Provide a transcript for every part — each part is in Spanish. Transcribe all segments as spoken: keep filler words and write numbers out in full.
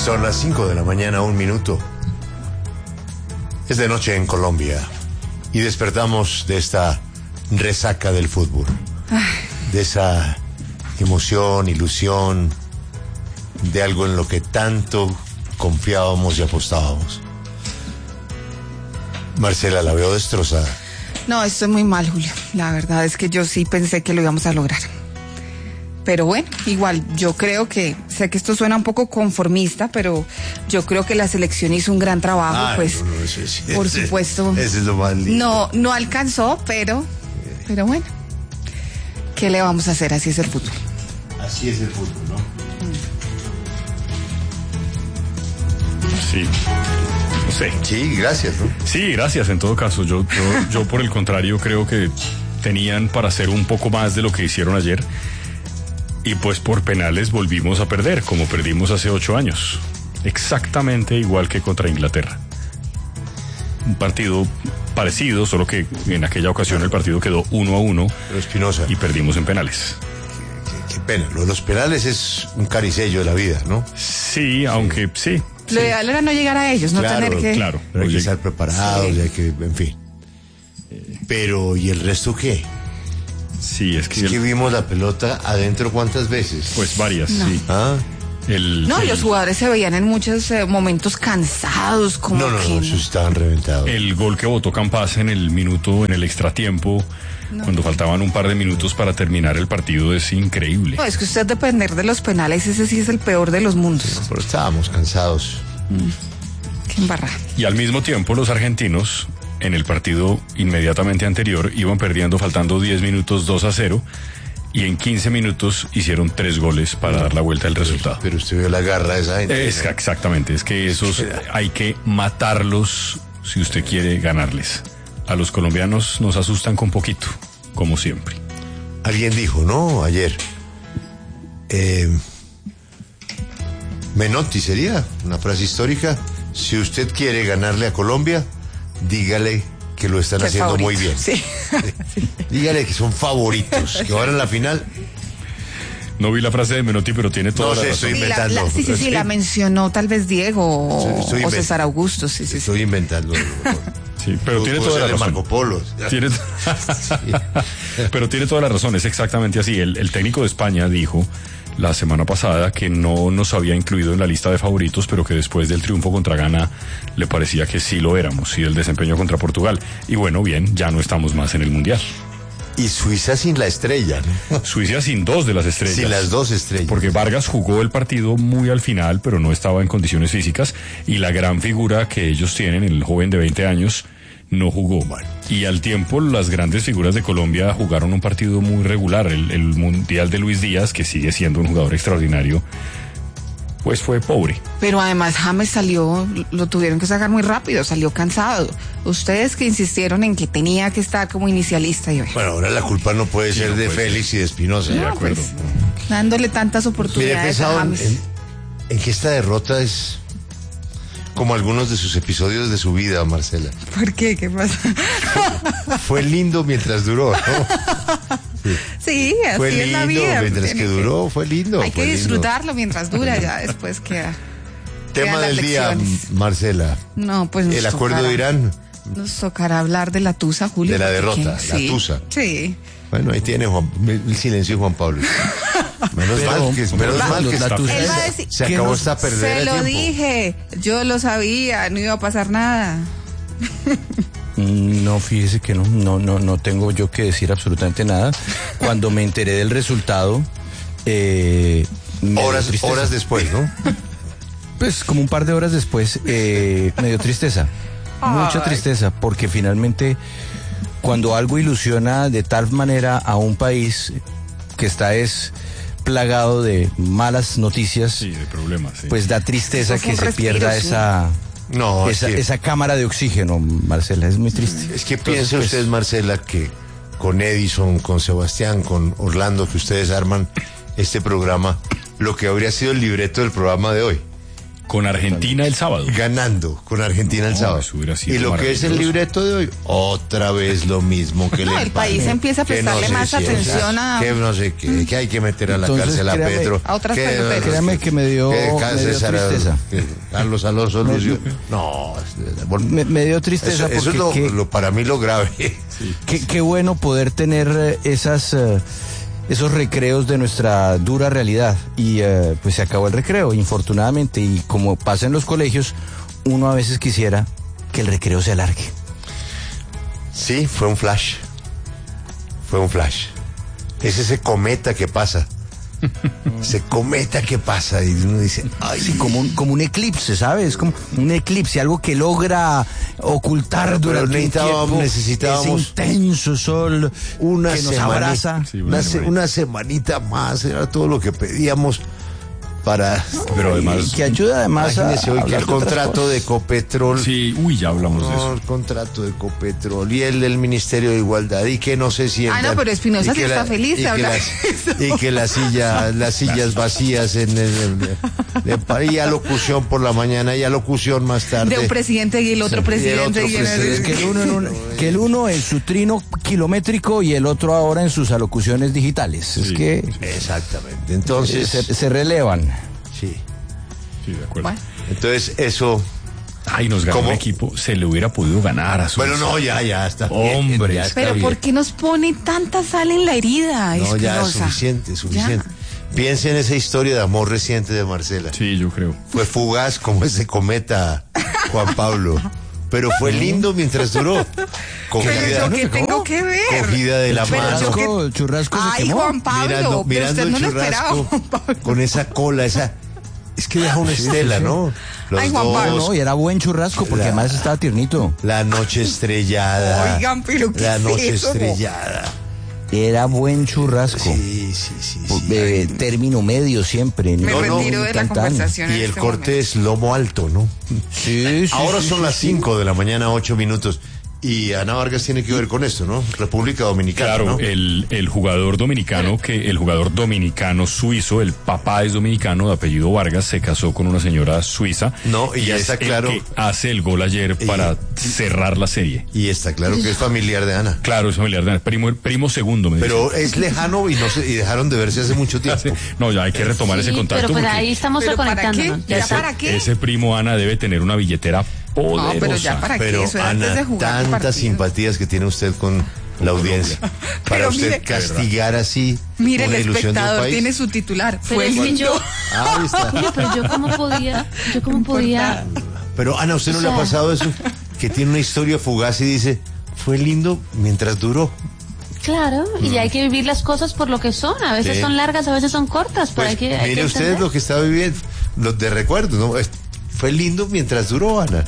Son las cinco de la mañana, un minuto. Es de noche en Colombia y despertamos de esta resaca del fútbol. Ay. De esa emoción, ilusión, de algo en lo que tanto confiábamos y apostábamos. Marcela, la veo destrozada. No, estoy muy mal, Julio. La verdad es que yo sí pensé que lo íbamos a lograr. Pero bueno, igual, yo creo que, sé que esto suena un poco conformista, pero yo creo que la selección hizo un gran trabajo, Ay, pues, no, no, eso es, por ese, supuesto. Ese es lo más lindo. No, no alcanzó, pero, pero bueno, ¿qué le vamos a hacer? Así es el fútbol. Así es el fútbol, ¿no? Sí. No sé. Sí, gracias, ¿no? Sí, gracias, en todo caso. Yo, yo, yo por el contrario, creo que tenían para hacer un poco más de lo que hicieron ayer. Y pues por penales volvimos a perder, como perdimos hace ocho años. Exactamente igual que contra Inglaterra. Un partido parecido, solo que en aquella ocasión el partido quedó uno a uno. Pero Espinosa. Y perdimos en penales. Qué, qué pena. Lo de los penales es un caricello de la vida, ¿no? Sí, sí. aunque sí. Lo sí. ideal era no llegar a ellos, no claro, tener que... Claro, pero hay que lleg- estar preparados, sí. hay que, en fin. Pero, ¿y el resto qué? Sí, es que... Es que el, vimos la pelota adentro ¿cuántas veces? pues varias, No. sí. ¿Ah? El, No, el, los jugadores se veían en muchos eh, momentos cansados, como No, no, que... no, esos estaban reventados. el gol que votó Campas en el minuto, en el extratiempo, no. cuando faltaban un par de minutos para terminar el partido, es increíble. No, es que usted depender de los penales, ese sí es el peor de los mundos. Sí, pero estábamos cansados. Mm. Qué embarrada. Y al mismo tiempo los argentinos, en el partido inmediatamente anterior, iban perdiendo faltando diez minutos dos a cero, y en quince minutos hicieron tres goles para no, dar la vuelta al resultado. Pero usted vio la garra de esa gente. Es, exactamente, es que esos hay que matarlos si usted quiere ganarles. A los colombianos nos asustan con poquito, como siempre. Alguien dijo, ¿no? Ayer. Eh, Menotti sería una frase histórica. Si usted quiere ganarle a Colombia, dígale que lo están Qué haciendo favorito. muy bien. Sí. Sí. Dígale que son favoritos, que ahora en la final. No vi la frase de Menotti, pero tiene toda No la sé, razón. estoy Sí, la, inventando. la, sí, sí, sí, Sí. la mencionó tal vez Diego o, Estoy o invent- César Augusto, sí, sí, Estoy sí. inventando. Sí, pero Tú- tiene tú toda la eres de razón. Marco Polo. Tiene... pero tiene toda la razón, es exactamente así. El, el técnico de España dijo la semana pasada que no nos había incluido en la lista de favoritos, pero que después del triunfo contra Ghana le parecía que sí lo éramos, y el desempeño contra Portugal. Y bueno, bien, ya no estamos más en el Mundial. Y Suiza sin la estrella, ¿no? Suiza sin dos de las estrellas. Sin las dos estrellas. Porque Vargas jugó el partido muy al final, pero no estaba en condiciones físicas, y la gran figura que ellos tienen, el joven de veinte años, no jugó. Y al tiempo las grandes figuras de Colombia jugaron un partido muy regular. El, el Mundial de Luis Díaz, que sigue siendo un jugador extraordinario, pues fue pobre. Pero además James salió, lo tuvieron que sacar muy rápido, salió cansado. Ustedes que insistieron en que tenía que estar como inicialista. Y Bueno, ahora la culpa no puede Sí, ser no de puede Félix ser. y de Espinosa. Sí, de no, acuerdo. pues, dándole tantas Mire, he oportunidades a pensado en, James. en, en que esta derrota es como algunos de sus episodios de su vida, Marcela. ¿Por qué? ¿Qué pasa? Fue lindo mientras duró, ¿no? Sí. Sí, así Fue es lindo la vida. mientras que Tiene duró, fue lindo. Hay fue que lindo. disfrutarlo mientras dura, ya después queda. Tema quedan las del día, lecciones. Marcela. No, pues nos El acuerdo tocará- de Irán. Nos tocará hablar de la tusa, Julio. De la porque derrota, ¿quién? la Sí, tusa. Sí. Bueno, ahí tiene Juan, el silencio de Juan Pablo. Menos Pero, mal que, menos la- mal que la está- tusa Él va a se, decir- se que acabó nos- esta perdera Se de lo tiempo. dije, yo lo sabía, no iba a pasar nada. No, fíjese que no, no, no, no tengo yo que decir absolutamente nada. Cuando me enteré del resultado, eh, me dio Horas, tristeza. horas después, ¿no? Pues como un par de horas después, eh, me dio tristeza, mucha Ay. tristeza, porque finalmente cuando algo ilusiona de tal manera a un país que está es plagado de malas noticias, Sí, de problemas, sí. pues da tristeza Eso fue que un se respiro, pierda sí. esa, No, es esa, que, esa cámara de oxígeno, Marcela, es muy triste. es que Entonces, piense pues, usted, Marcela, que con Edison, con Sebastián, con Orlando, que ustedes arman este programa, lo que habría sido el libreto del programa de hoy. Con Argentina el sábado. Ganando con Argentina el No, sábado. eso hubiera sido Y lo que es el maravilloso. libreto de hoy, otra vez lo mismo que No, le el país pasa. empieza a Que prestarle sé más si atención a- Que no sé qué, que hay que meter a la Entonces, cárcel a créame, Petro. a otras que, peloteras. Créame que me dio- que me cárcel dio Sara- tristeza. que Carlos Alonso Lucio. No, es- bueno, Me, me dio tristeza eso, eso es porque lo, qué- lo- para mí lo grave. Qué, qué bueno poder tener eh, esas eh, esos recreos de nuestra dura realidad. Y eh, pues se acabó el recreo, infortunadamente. Y como pasa en los colegios, uno a veces quisiera que el recreo se alargue. Sí, fue un flash. Fue un flash. Es ese cometa que pasa. Ese cometa que pasa y uno dice, ay, Sí, como un, como un eclipse, ¿sabes? Es como un eclipse, algo que logra ocultar Claro, pero durante un necesitábamos- tiempo necesitábamos ese intenso sol una que nos semana- abraza. Sí, una, una se- semanita. una semanita más, era todo lo que pedíamos para... Pero Y además, que ayuda además a, Imagínese hoy que hablar el de otras contrato cosas. de Ecopetrol... sí, uy, ya hablamos de No, eso. el contrato de Ecopetrol y el del Ministerio de Igualdad y que no se sientan. Ah, no, pero Espinosa y sí que está feliz de y que hablar las- de eso. Y que las sillas, las sillas vacías en el, el- y alocución por la mañana y alocución más tarde. De un presidente y el otro Sí, y el presidente. otro y el- presidente. Que el, uno en un- que el uno en su trino kilométrico y el otro ahora en sus alocuciones digitales. Es Sí, que Exactamente. eh, Entonces, se, se relevan. sí. Sí, de acuerdo. Bueno. Entonces, eso. Ay, nos ganó ¿Cómo? un equipo. Se le hubiera podido ganar a Suiza. Bueno, no, ya, ya está. bien, Hombre, ya está Pero bien. ¿por qué nos pone tanta sal en la herida, No, ya es Espinosa? suficiente, suficiente. Piense en esa historia de amor reciente de Marcela. Sí, yo creo. Fue fugaz como ese cometa, Juan Pablo. Pero fue lindo mientras duró. Pero Cogida, yo qué tengo que ver. cogida de la Pero mano. yo qué- Churrasco, el churrasco se Ay, quemó. Juan Pablo, mirando, pero mirando usted no el lo esperaba, churrasco Juan Pablo. con esa cola, esa. Es que deja una estela, ¿no? Los Ay, Juan dos, Pablo. No, y era buen churrasco porque La- además estaba tiernito. la noche estrellada. Oigan, pero ¿qué La es noche eso? estrellada. Era buen churrasco. Sí, sí, sí. sí. Eh, término medio siempre. Me No, no, retiro de la tan, tan. conversación. Y en el este corte momento. es lomo alto, ¿no? Sí, sí, Ahora sí, son sí, las sí. cinco de la mañana, ocho minutos. Y Ana Vargas tiene que ver con esto, ¿no? República Dominicana, Claro, ¿no? el, el jugador dominicano, que el jugador dominicano suizo, el papá es dominicano de apellido Vargas, se casó con una señora suiza. No, y ya es está el claro. que hace el gol ayer Y- para cerrar la serie. Y está claro que es familiar de Ana. Claro, es familiar de primo, primo segundo, me Pero es lejano y no se, y dejaron de verse hace mucho tiempo. dice. No, ya hay que retomar ese Sí, contacto. pero pues porque ahí estamos ¿Pero para reconectándonos. qué? Ya ¿Ya está. para qué? ese primo Ana debe tener una billetera poderosa. No, pero ya para qué, Pero eso era antes de Ana, jugar el tantas partido. simpatías que tiene usted con la audiencia. Para Pero usted mire- castigar así Mire, una el ilusión de un espectador país. tiene su titular. Pero Fue es que lindo. yo, Ah, ahí está. Oye, pero yo cómo podía, yo cómo podía, Pero Ana, ¿a usted no O le ha sea- pasado eso? Que tiene una historia fugaz y dice, fue lindo mientras duró. claro, y hay que vivir las cosas por lo que son. A veces Sí. son largas, a veces son cortas, pero Pues hay que, hay mire que usted entender. lo que está viviendo, lo de recuerdo, ¿no? Es- Fue lindo mientras duró, Ana.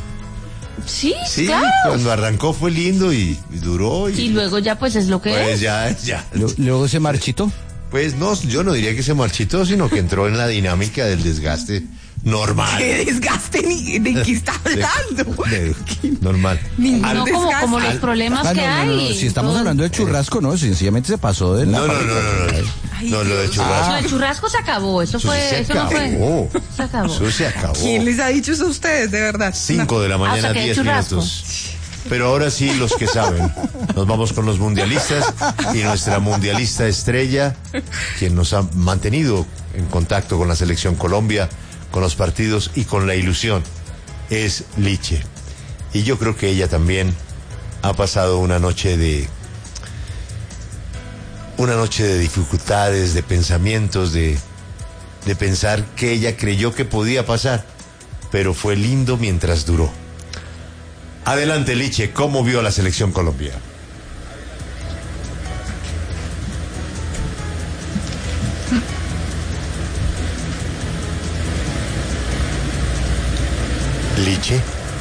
Sí, Sí, claro. cuando arrancó fue lindo y, y duró. Y, Y luego ya pues es lo que Pues es. ya, ya. Lo- Luego se marchitó. Pues no, yo no diría que se marchitó, sino que entró en la dinámica del desgaste normal. ¿Qué desgaste ni de qué está De- hablando? de- normal. Ningún No como, desgaste. como los problemas Ah, que no, no, no, hay. no, si estamos Todo- hablando de churrasco, no, sencillamente se pasó de la No, no, no, fábrica. no, no. Ay, No, lo de Dios. churrasco. No, el churrasco se acabó. Eso Eso fue, sí se eso no fue. acabó. Se acabó. Eso se acabó. ¿Quién les ha dicho eso a ustedes, de verdad? Cinco de la Ah, o mañana, sea que hay diez churrasco. minutos. Pero ahora sí, los que saben. Nos vamos con los mundialistas y nuestra mundialista estrella, quien nos ha mantenido en contacto con la selección Colombia, con los partidos y con la ilusión, es Liche. Y yo creo que ella también ha pasado una noche de una noche de dificultades, de pensamientos, de, de pensar que ella creyó que podía pasar, pero fue lindo mientras duró. Adelante, Liche, ¿cómo vio a la selección Colombia? Liche,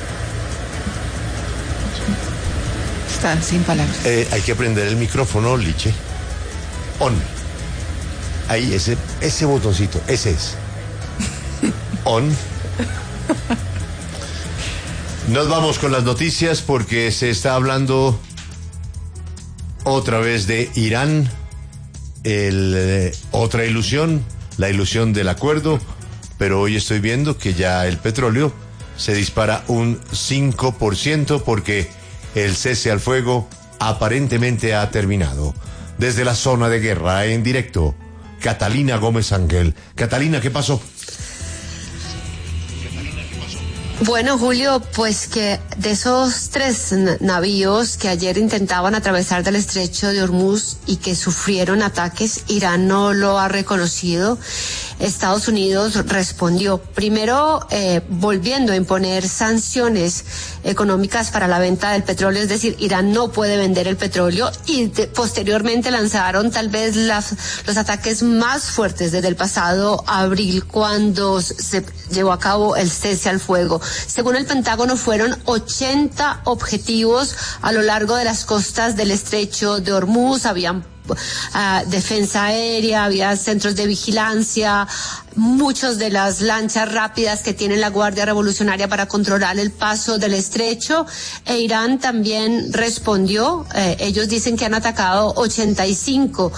Está sin palabras. eh, hay que prender el micrófono, Liche. On. Ahí, ese, ese botoncito, ese es. On. Nos vamos con las noticias porque se está hablando otra vez de Irán, el, eh, otra ilusión, la ilusión del acuerdo, pero hoy estoy viendo que ya el petróleo se dispara un cinco por ciento porque el cese al fuego aparentemente ha terminado. Desde la zona de guerra, en directo, Catalina Gómez Ángel. Catalina, ¿qué pasó? Bueno, Julio, pues que de esos tres navíos que ayer intentaban atravesar del estrecho de Hormuz y que sufrieron ataques, Irán no lo ha reconocido. Estados Unidos respondió, primero eh, volviendo a imponer sanciones económicas para la venta del petróleo, es decir, Irán no puede vender el petróleo, y de, posteriormente lanzaron tal vez las, los ataques más fuertes desde el pasado abril, cuando se llevó a cabo el cese al fuego. Según el Pentágono, fueron ochenta objetivos a lo largo de las costas del estrecho de Hormuz. Habían Uh, defensa aérea, había centros de vigilancia, muchos de las lanchas rápidas que tiene la Guardia Revolucionaria para controlar el paso del estrecho, e Irán también respondió. Eh, ellos dicen que han atacado ochenta y cinco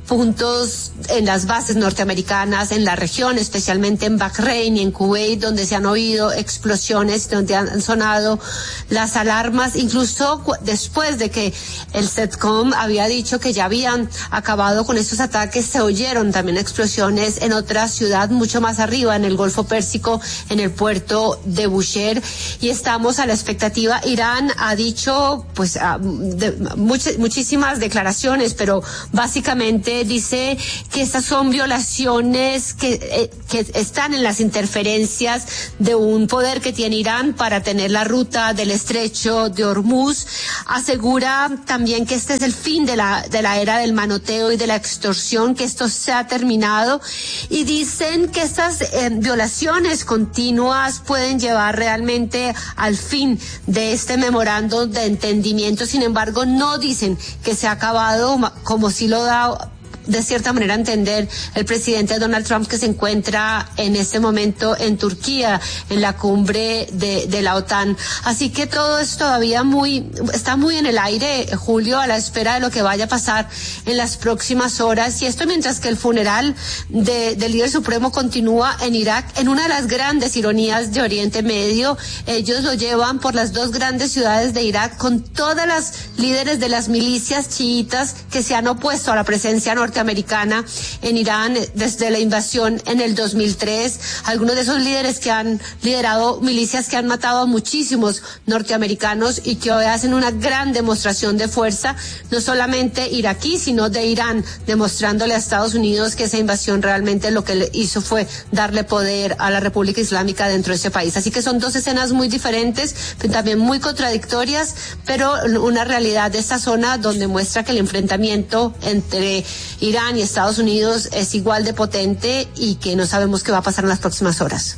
puntos en las bases norteamericanas en la región, especialmente en Bahrein y en Kuwait, donde se han oído explosiones, donde han sonado las alarmas, incluso después de que el CENTCOM había dicho que ya habían acabado con estos ataques, se oyeron también explosiones en otra ciudad mucho más arriba, en el Golfo Pérsico, en el puerto de Bushehr, y estamos a la expectativa. Irán ha dicho pues de, much, muchísimas declaraciones, pero básicamente dice que estas son violaciones que, eh, que están en las interferencias de un poder que tiene Irán para tener la ruta del estrecho de Hormuz. Asegura también que este es el fin de la, de la era del manoteo y de la extorsión, que esto se ha terminado, y dicen que estas eh, violaciones continuas pueden llevar realmente al fin de este memorando de entendimiento. Sin embargo, no dicen que se ha acabado, como si lo da de cierta manera entender el presidente Donald Trump, que se encuentra en este momento en Turquía, en la cumbre de, de la OTAN. Así que todo es todavía muy, está muy en el aire, Julio, a la espera de lo que vaya a pasar en las próximas horas. Y esto mientras que el funeral de, del líder supremo continúa en Irak, en una de las grandes ironías de Oriente Medio. Ellos lo llevan por las dos grandes ciudades de Irak, con todas las líderes de las milicias chiitas que se han opuesto a la presencia norteamericana norteamericana en Irán desde la invasión en el dos mil tres. Algunos de esos líderes que han liderado milicias que han matado a muchísimos norteamericanos y que hoy hacen una gran demostración de fuerza, no solamente iraquí, sino de Irán, demostrándole a Estados Unidos que esa invasión realmente lo que le hizo fue darle poder a la República Islámica dentro de ese país. Así que son dos escenas muy diferentes, también muy contradictorias, pero una realidad de esta zona donde muestra que el enfrentamiento entre Irán y Estados Unidos es igual de potente y que no sabemos qué va a pasar en las próximas horas.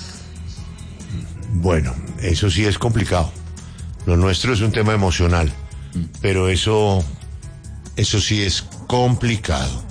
Bueno, eso sí es complicado. Lo nuestro es un tema emocional, pero eso, eso sí es complicado.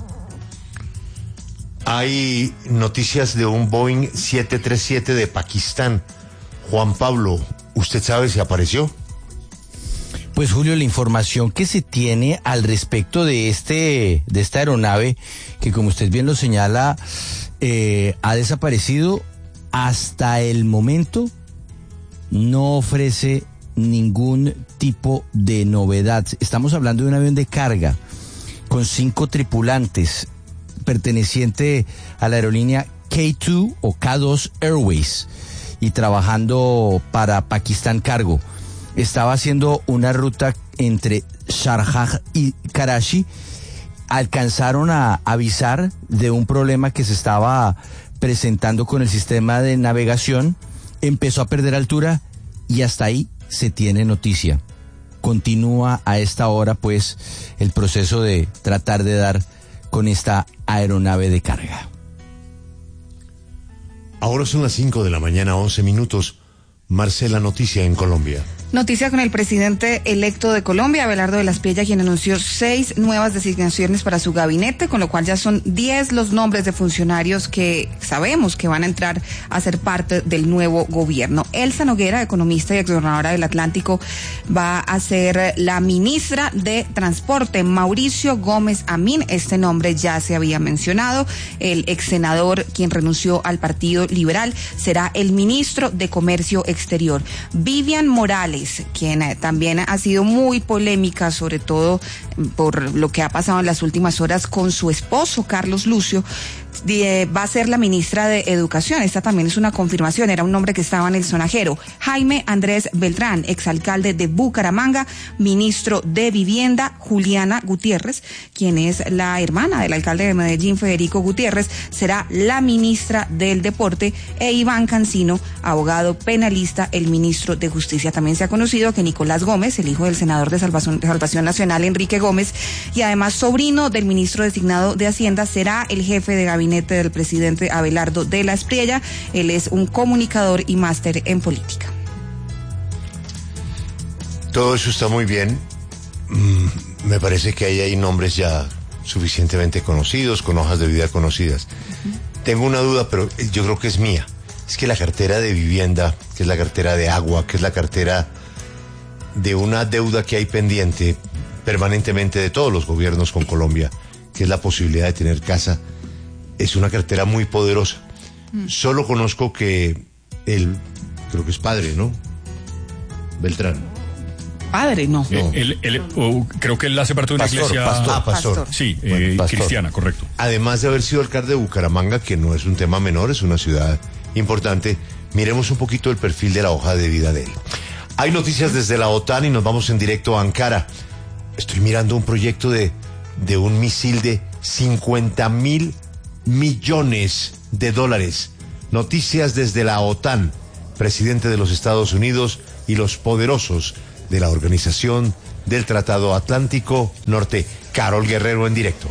Hay noticias de un Boeing siete treinta y siete de Pakistán. Juan Pablo, ¿usted sabe si apareció? Pues Julio, la información que se tiene al respecto de este de esta aeronave, que como usted bien lo señala, eh, ha desaparecido, hasta el momento no ofrece ningún tipo de novedad. Estamos hablando de un avión de carga con cinco tripulantes, perteneciente a la aerolínea K dos o K dos Airways y trabajando para Pakistan Cargo. Estaba haciendo una ruta entre Sharjah y Karachi. Alcanzaron a avisar de un problema que se estaba presentando con el sistema de navegación. Empezó a perder altura y hasta ahí se tiene noticia. Continúa a esta hora pues el proceso de tratar de dar con esta aeronave de carga. Ahora son las cinco de la mañana, once minutos. Marcela, noticia en Colombia. Noticia con el presidente electo de Colombia, Abelardo de la Espriella, quien anunció seis nuevas designaciones para su gabinete, con lo cual ya son diez los nombres de funcionarios que sabemos que van a entrar a ser parte del nuevo gobierno. Elsa Noguera, economista y exgobernadora del Atlántico, va a ser la ministra de Transporte. Mauricio Gómez Amín, este nombre ya se había mencionado. El ex senador, quien renunció al Partido Liberal, será el ministro de Comercio Exterior. Vivian Morales, quien eh, también ha sido muy polémica, sobre todo por lo que ha pasado en las últimas horas con su esposo, Carlos Lucio, de, va a ser la ministra de Educación. Esta también es una confirmación, era un nombre que estaba en el sonajero. Jaime Andrés Beltrán, exalcalde de Bucaramanga, ministro de Vivienda. Juliana Gutiérrez, quien es la hermana del alcalde de Medellín, Federico Gutiérrez, será la ministra del Deporte, e Iván Cancino, abogado penalista, el ministro de Justicia. También se ha conocido que Nicolás Gómez, el hijo del senador de Salvación, de Salvación Nacional, Enrique Gómez, y además sobrino del ministro designado de Hacienda, será el jefe de gabinete del presidente Abelardo de la Espriella. Él es un comunicador y máster en política. Todo eso está muy bien. Mm, me parece que ahí hay nombres ya suficientemente conocidos, con hojas de vida conocidas. Uh-huh. Tengo una duda, pero yo creo que es mía. Es que la cartera de vivienda, que es la cartera de agua, que es la cartera de una deuda que hay pendiente permanentemente de todos los gobiernos con Colombia, que es la posibilidad de tener casa, es una cartera muy poderosa. Mm. Solo conozco que él, creo que es padre, ¿no? Beltrán. Padre, no. Eh, no. Él, él, oh, creo que él hace parte de una pastor, iglesia... Pastor, ah, pastor. pastor. Sí, bueno, eh, pastor. cristiana, correcto. Además de haber sido alcalde de Bucaramanga, que no es un tema menor, es una ciudad importante, miremos un poquito el perfil de la hoja de vida de él. Hay noticias desde la OTAN y nos vamos en directo a Ankara. Estoy mirando un proyecto de, de un misil de cincuenta mil millones de dólares. Noticias desde la OTAN, presidente de los Estados Unidos y los poderosos de la Organización del Tratado Atlántico Norte. Carol Guerrero en directo.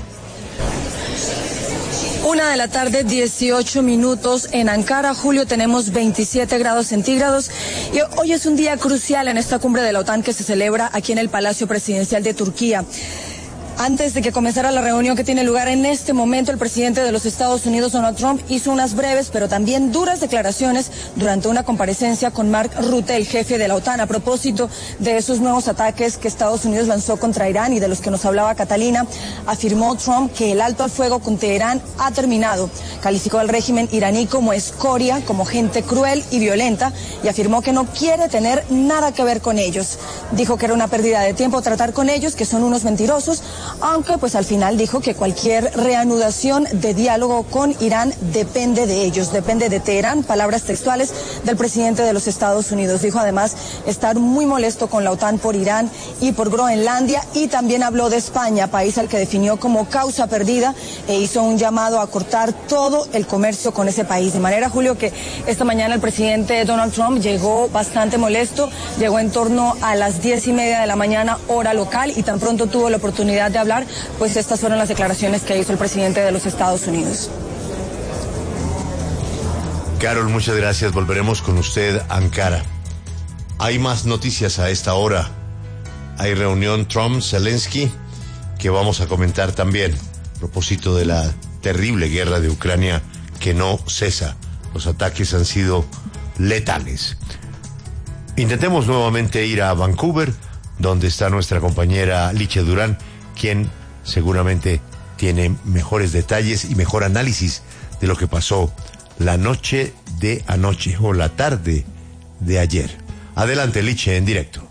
Una de la tarde, dieciocho minutos en Ankara. Julio, tenemos veintisiete grados centígrados y hoy es un día crucial en esta cumbre de la OTAN que se celebra aquí en el Palacio Presidencial de Turquía. Antes de que comenzara la reunión que tiene lugar en este momento, el presidente de los Estados Unidos, Donald Trump, hizo unas breves pero también duras declaraciones durante una comparecencia con Mark Rutte, el jefe de la OTAN, a propósito de esos nuevos ataques que Estados Unidos lanzó contra Irán y de los que nos hablaba Catalina. Afirmó Trump que el alto al fuego con Teherán ha terminado. Calificó al régimen iraní como escoria, como gente cruel y violenta, y afirmó que no quiere tener nada que ver con ellos. Dijo que era una pérdida de tiempo tratar con ellos, que son unos mentirosos, aunque pues al final dijo que cualquier reanudación de diálogo con Irán depende de ellos, depende de Teherán, palabras textuales del presidente de los Estados Unidos. Dijo además estar muy molesto con la OTAN por Irán y por Groenlandia, y también habló de España, país al que definió como causa perdida, e hizo un llamado a cortar todo el comercio con ese país. De manera, Julio, que esta mañana el presidente Donald Trump llegó bastante molesto, llegó en torno a las diez y media de la mañana, hora local, y tan pronto tuvo la oportunidad de hablar, pues estas fueron las declaraciones que hizo el presidente de los Estados Unidos. Carol, muchas gracias. Volveremos con usted a Ankara. Hay más noticias a esta hora. Hay reunión Trump-Zelensky que vamos a comentar también a propósito de la terrible guerra de Ucrania que no cesa. Los ataques han sido letales. Intentemos nuevamente ir a Vancouver, donde está nuestra compañera Liche Durán, quien seguramente tiene mejores detalles y mejor análisis de lo que pasó la noche de anoche o la tarde de ayer. Adelante, Liche, en directo.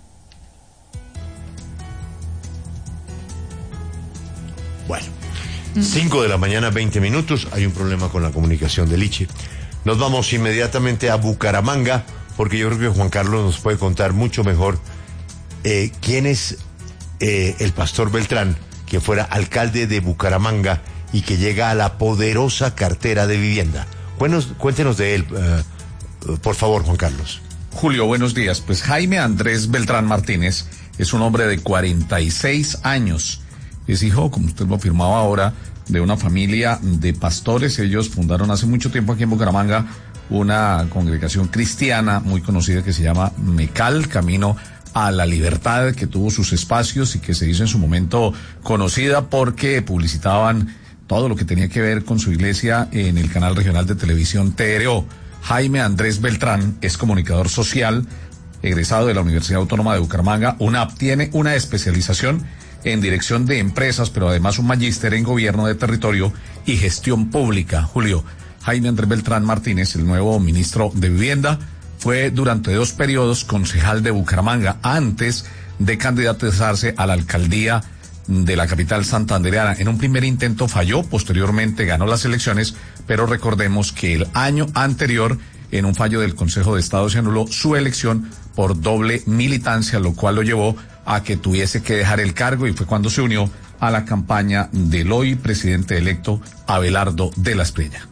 Bueno, cinco de la mañana, veinte minutos. Hay un problema con la comunicación de Liche. Nos vamos inmediatamente a Bucaramanga, porque yo creo que Juan Carlos nos puede contar mucho mejor eh, quién es eh, el pastor Beltrán, que fuera alcalde de Bucaramanga y que llega a la poderosa cartera de vivienda. Cuéntanos, cuéntenos de él, uh, por favor, Juan Carlos. Julio, buenos días. Pues Jaime Andrés Beltrán Martínez es un hombre de cuarenta y seis años. Es hijo, como usted lo afirmaba ahora, de una familia de pastores. Ellos fundaron hace mucho tiempo aquí en Bucaramanga una congregación cristiana muy conocida que se llama Mecal, Camino a la Libertad, que tuvo sus espacios y que se hizo en su momento conocida porque publicitaban todo lo que tenía que ver con su iglesia en el canal regional de televisión T R O. Jaime Andrés Beltrán es comunicador social, egresado de la Universidad Autónoma de Bucaramanga. UNAP, tiene una especialización en dirección de empresas, pero además un magíster en gobierno de territorio y gestión pública. Julio, Jaime Andrés Beltrán Martínez, el nuevo ministro de Vivienda, fue durante dos periodos concejal de Bucaramanga antes de candidatizarse a la alcaldía de la capital santandereana. En un primer intento falló, posteriormente ganó las elecciones, pero recordemos que el año anterior, en un fallo del Consejo de Estado, se anuló su elección por doble militancia, lo cual lo llevó a que tuviese que dejar el cargo, y fue cuando se unió a la campaña del hoy presidente electo Abelardo de la Espriella.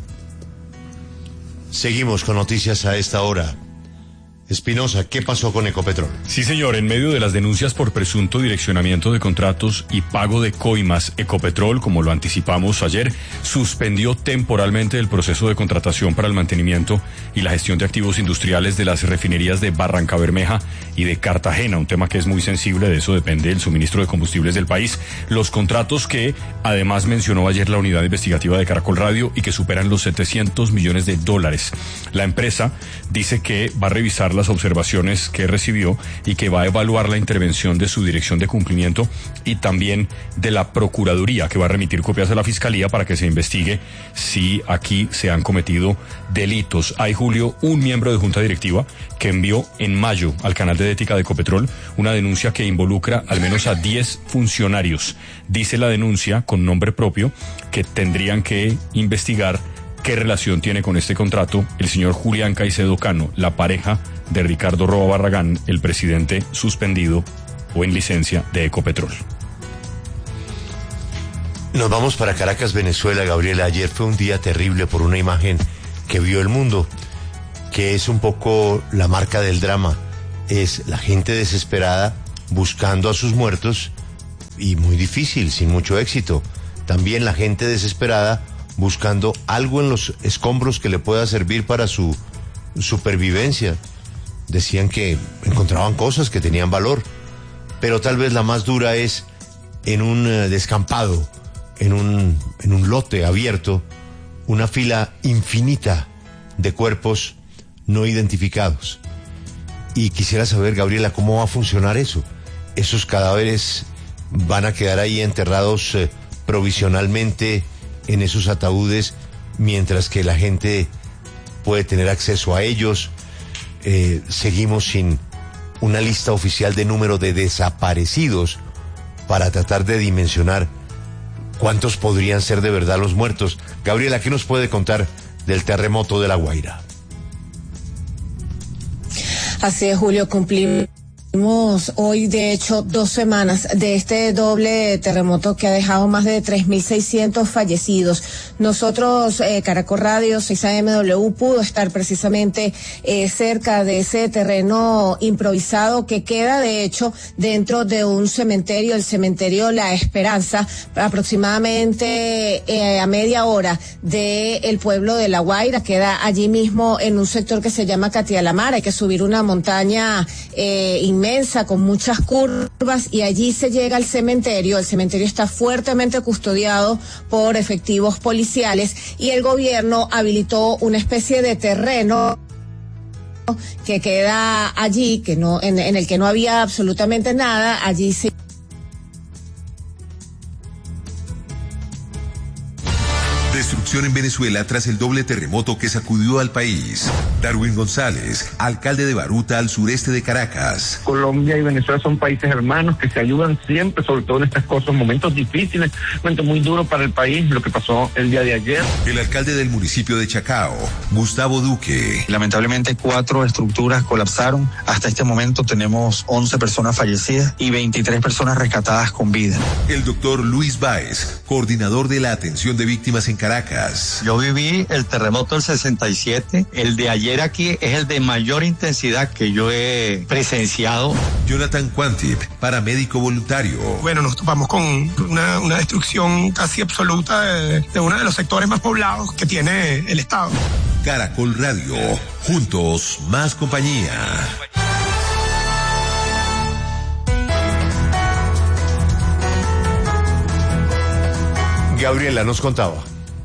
Seguimos con noticias a esta hora. Espinosa, ¿qué pasó con Ecopetrol? Sí, señor, en medio de las denuncias por presunto direccionamiento de contratos y pago de coimas, Ecopetrol, como lo anticipamos ayer, suspendió temporalmente el proceso de contratación para el mantenimiento y la gestión de activos industriales de las refinerías de Barrancabermeja y de Cartagena, un tema que es muy sensible, de eso depende el suministro de combustibles del país. Los contratos que además mencionó ayer la unidad investigativa de Caracol Radio y que superan los setecientos millones de dólares. La empresa dice que va a revisar las observaciones que recibió y que va a evaluar la intervención de su dirección de cumplimiento y también de la Procuraduría, que va a remitir copias a la Fiscalía para que se investigue si aquí se han cometido delitos. Hay, Julio, un miembro de junta directiva que envió en mayo al canal de ética de Ecopetrol una denuncia que involucra al menos a diez funcionarios. Dice la denuncia, con nombre propio, que tendrían que investigar qué relación tiene con este contrato el señor Julián Caicedo Cano, la pareja de Ricardo Roa Barragán, el presidente suspendido o en licencia de Ecopetrol. Nos vamos para Caracas, Venezuela, Gabriela. Ayer fue un día terrible por una imagen que vio el mundo, que es un poco la marca del drama. Es la gente desesperada buscando a sus muertos y muy difícil, sin mucho éxito. También la gente desesperada buscando algo en los escombros que le pueda servir para su supervivencia. Decían que encontraban cosas que tenían valor, pero tal vez la más dura es en un uh, descampado, en un, en un lote abierto, una fila infinita de cuerpos no identificados. Y quisiera saber, Gabriela, cómo va a funcionar eso. Esos cadáveres van a quedar ahí enterrados eh, provisionalmente en esos ataúdes, mientras que la gente puede tener acceso a ellos. Eh, seguimos sin una lista oficial de número de desaparecidos para tratar de dimensionar cuántos podrían ser de verdad los muertos. Gabriela, ¿qué nos puede contar del terremoto de La Guaira? Así es, Julio, cumplimos hoy, de hecho, dos semanas de este doble terremoto que ha dejado más de tres mil seiscientos fallecidos. Nosotros, eh, Caracol Radio, seis A M W, pudo estar precisamente eh, cerca de ese terreno improvisado que queda, de hecho, dentro de un cementerio, el cementerio La Esperanza, aproximadamente eh, a media hora del pueblo de La Guaira. Queda allí mismo en un sector que se llama Catialamar. Hay que subir una montaña eh, inmensa con muchas curvas y allí se llega al cementerio. El cementerio está fuertemente custodiado por efectivos policiales y el gobierno habilitó una especie de terreno que queda allí, que no, en, en el que no había absolutamente nada. Allí se Destrucción en Venezuela tras el doble terremoto que sacudió al país. Darwin González, alcalde de Baruta, al sureste de Caracas. Colombia y Venezuela son países hermanos que se ayudan siempre, sobre todo en estas cosas, momentos difíciles, momentos muy duros para el país, lo que pasó el día de ayer. El alcalde del municipio de Chacao, Gustavo Duque. Lamentablemente cuatro estructuras colapsaron. Hasta este momento tenemos once personas fallecidas y veintitrés personas rescatadas con vida. El doctor Luis Báez, coordinador de la atención de víctimas en Caracas. Caracas. Yo viví el terremoto del sesenta y siete. El de ayer aquí es el de mayor intensidad que yo he presenciado. Jonathan Quantip, paramédico voluntario. Bueno, nos topamos con una, una destrucción casi absoluta de, de uno de los sectores más poblados que tiene el Estado. Caracol Radio, juntos más compañía. Gabriela nos contaba.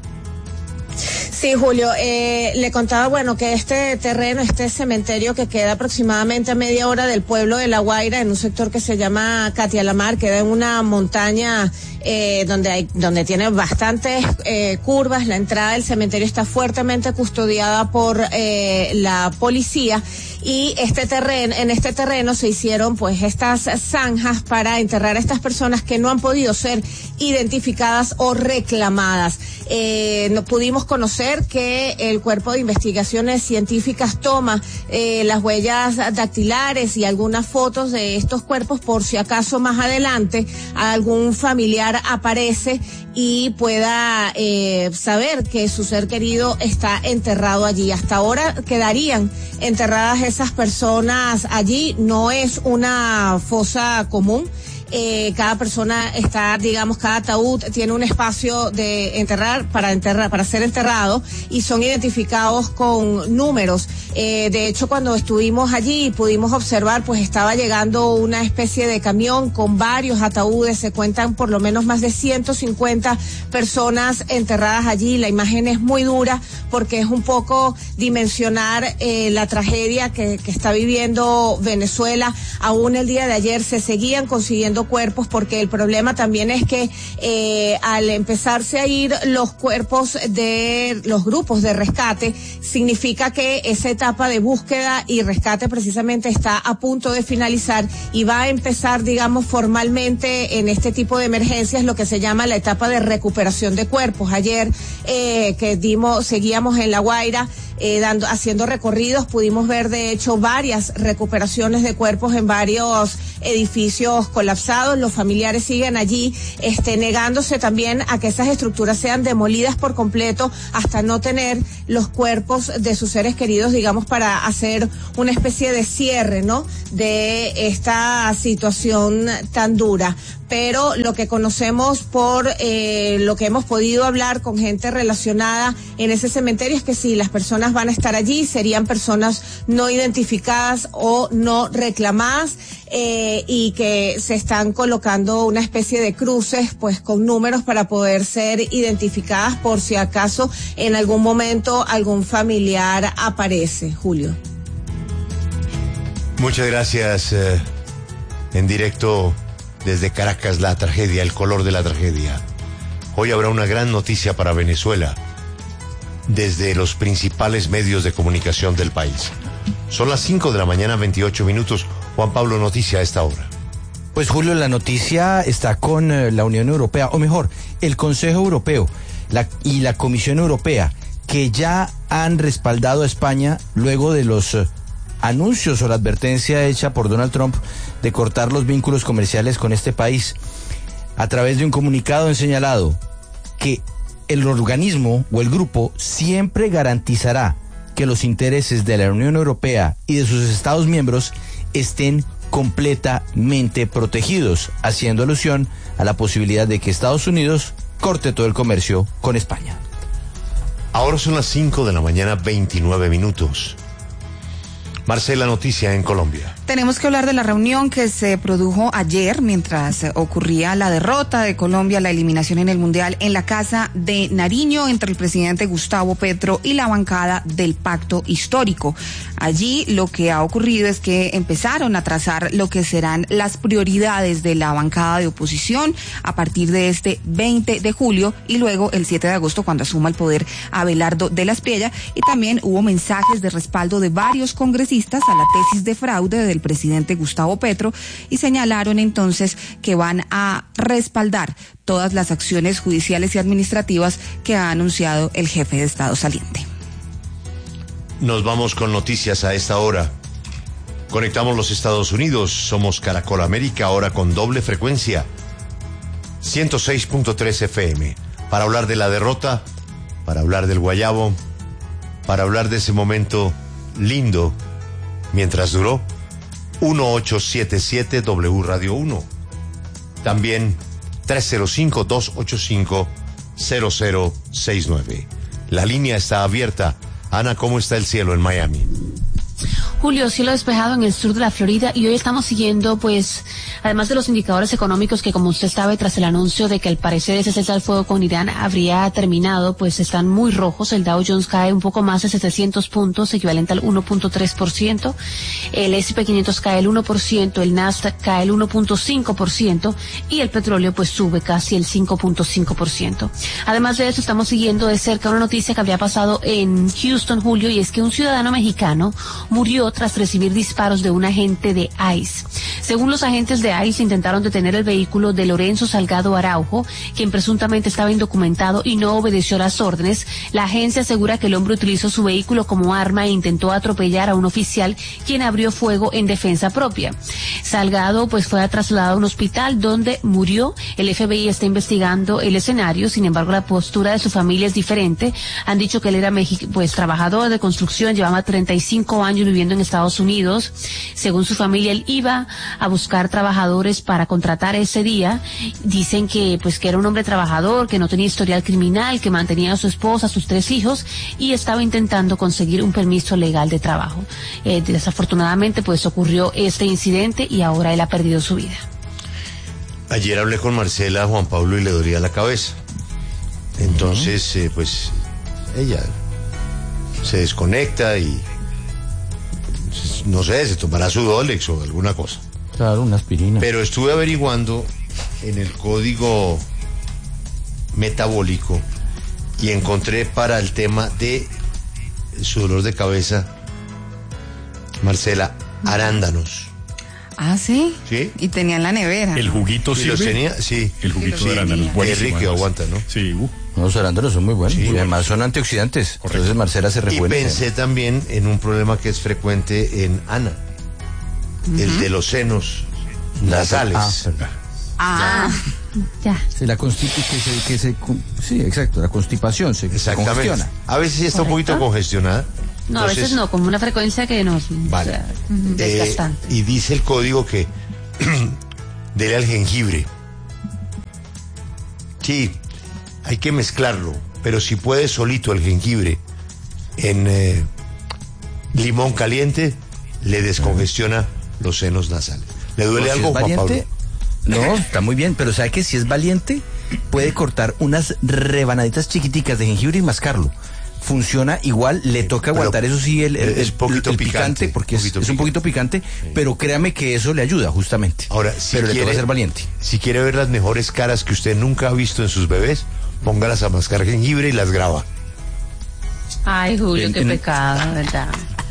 Sí, Julio, eh, le contaba, bueno, que este terreno, este cementerio que queda aproximadamente a media hora del pueblo de La Guaira, en un sector que se llama Catialamar, queda en una montaña eh, donde hay, donde tiene bastantes eh, curvas. La entrada del cementerio está fuertemente custodiada por eh, la policía. Y este terreno, en este terreno se hicieron pues estas zanjas para enterrar a estas personas que no han podido ser identificadas o reclamadas. Eh, no pudimos conocer que el Cuerpo de Investigaciones Científicas toma eh, las huellas dactilares y algunas fotos de estos cuerpos por si acaso más adelante algún familiar aparece y pueda eh, saber que su ser querido está enterrado allí. Hasta ahora quedarían enterradas esas personas allí. No es una fosa común. Eh, cada persona está, digamos, cada ataúd tiene un espacio de enterrar para enterrar, para ser enterrado, y son identificados con números. Eh, de hecho, cuando estuvimos allí pudimos observar, pues estaba llegando una especie de camión con varios ataúdes. Se cuentan por lo menos más de ciento cincuenta personas enterradas allí. La imagen es muy dura porque es un poco dimensionar eh, la tragedia que, que está viviendo Venezuela. Aún el día de ayer se seguían consiguiendo cuerpos, porque el problema también es que eh, al empezarse a ir los cuerpos de los grupos de rescate, significa que esa etapa de búsqueda y rescate precisamente está a punto de finalizar y va a empezar, digamos, formalmente en este tipo de emergencias lo que se llama la etapa de recuperación de cuerpos. Ayer eh, que dimos, seguíamos en La Guaira, Eh, dando, haciendo recorridos, pudimos ver de hecho varias recuperaciones de cuerpos en varios edificios colapsados. Los familiares siguen allí, este, negándose también a que esas estructuras sean demolidas por completo hasta no tener los cuerpos de sus seres queridos, digamos, para hacer una especie de cierre, ¿no?, de esta situación tan dura. Pero lo que conocemos por eh, lo que hemos podido hablar con gente relacionada en ese cementerio es que sí, las personas van a estar allí, serían personas no identificadas o no reclamadas, eh, y que se están colocando una especie de cruces pues con números para poder ser identificadas por si acaso en algún momento algún familiar aparece. Julio. Muchas gracias. Eh, en directo desde Caracas, la tragedia, el color de la tragedia. Hoy habrá una gran noticia para Venezuela desde los principales medios de comunicación del país. Son las cinco de la mañana, veintiocho minutos. Juan Pablo, noticia a esta hora. Pues Julio, la noticia está con eh, la Unión Europea, o mejor, el Consejo Europeo la, y la Comisión Europea, que ya han respaldado a España luego de los eh, anuncios o la advertencia hecha por Donald Trump de cortar los vínculos comerciales con este país. A través de un comunicado han señalado que el organismo o el grupo siempre garantizará que los intereses de la Unión Europea y de sus Estados miembros estén completamente protegidos, haciendo alusión a la posibilidad de que Estados Unidos corte todo el comercio con España. Ahora son las cinco de la mañana, veintinueve minutos. Marcela, noticia en Colombia. Tenemos que hablar de la reunión que se produjo ayer mientras ocurría la derrota de Colombia, la eliminación en el Mundial, en la Casa de Nariño entre el presidente Gustavo Petro y la bancada del Pacto Histórico. Allí lo que ha ocurrido es que empezaron a trazar lo que serán las prioridades de la bancada de oposición a partir de este veinte de julio y luego el siete de agosto cuando asuma el poder Abelardo de la Espriella, y también hubo mensajes de respaldo de varios congresistas a la tesis de fraude del presidente Gustavo Petro y señalaron entonces que van a respaldar todas las acciones judiciales y administrativas que ha anunciado el jefe de Estado saliente. Nos vamos con noticias a esta hora. Conectamos los Estados Unidos, somos Caracol América, ahora con doble frecuencia, ciento seis punto tres F M, para hablar de la derrota para hablar del guayabo, para hablar de ese momento lindo mientras duró. uno ocho siete siete W Radio uno. También tres cero cinco, dos ocho cinco, cero cero seis nueve. La línea está abierta. Ana, ¿cómo está el cielo en Miami? Julio, cielo despejado en el sur de la Florida y hoy estamos siguiendo, pues, además de los indicadores económicos que, como usted sabe, tras el anuncio de que al parecer ese cese al fuego con Irán habría terminado, pues están muy rojos. El Dow Jones cae un poco más de setecientos puntos, equivalente al uno punto tres por ciento. El ese y pe quinientos cae el uno por ciento, el Nasdaq cae el uno punto cinco por ciento y el petróleo, pues, sube casi el cinco punto cinco por ciento. Además de eso, estamos siguiendo de cerca una noticia que había pasado en Houston, Julio, y es que un ciudadano mexicano murió tras recibir disparos de un agente de ICE. Según los agentes de ICE, intentaron detener el vehículo de Lorenzo Salgado Araujo, quien presuntamente estaba indocumentado y no obedeció las órdenes. La agencia asegura que el hombre utilizó su vehículo como arma e intentó atropellar a un oficial, quien abrió fuego en defensa propia. Salgado, pues, fue trasladado a un hospital donde murió. El F B I está investigando el escenario. Sin embargo, la postura de su familia es diferente. Han dicho que él era pues trabajador de construcción, llevaba treinta y cinco años viviendo en Estados Unidos. Según su familia, él iba a buscar trabajadores para contratar ese día. Dicen que pues que era un hombre trabajador, que no tenía historial criminal, que mantenía a su esposa, a sus tres hijos y estaba intentando conseguir un permiso legal de trabajo. Eh, desafortunadamente pues ocurrió este incidente y ahora él ha perdido su vida. Ayer hablé con Marcela, Juan Pablo, y le dolía la cabeza. Entonces, uh-huh. eh, pues ella se desconecta y no sé, se tomará su Dolex o alguna cosa. Claro, una aspirina. Pero estuve averiguando en el código metabólico y encontré para el tema de su dolor de cabeza, Marcela, arándanos. Ah, ¿sí? Sí. Y tenía en la nevera. ¿El juguito ¿Y sirve? los tenía? Sí. El juguito sí, de arándanos. Qué rico, aguanta, ¿no? Sí. Uh. Los arándanos son muy buenos. Sí, y además bueno. son antioxidantes. Correcto. Entonces Marcela se rejuvenece. Y pensé también en un problema que es frecuente en Ana. Uh-huh. El de los senos nasales. Ah, Ah, ya. Sí, la constipación, que se, que se, sí, exacto, la constipación se, se congestiona. A veces sí está Correcto. un poquito congestionada. No, Entonces, a veces no, como una frecuencia que nos... Vale. O sea, desgastante. Eh, y dice el código que dele al jengibre. Sí, hay que mezclarlo, pero si puede solito el jengibre en eh, limón caliente, le descongestiona los senos nasales. ¿Le duele No, si algo, es Juan valiente, Pablo? No, está muy bien, pero sabe que si es valiente, puede cortar unas rebanaditas chiquiticas de jengibre y mascarlo. Funciona igual, le toca Pero aguantar, eso sí, el, el, es poquito el picante, picante, porque es, poquito es un poquito picante, pero créame que eso le ayuda, justamente. Ahora, si pero le quiere, toca ser valiente. Si quiere ver las mejores caras que usted nunca ha visto en sus bebés, póngalas a mascar jengibre y las graba. Ay, Julio, En- qué en- pecado, ¿verdad?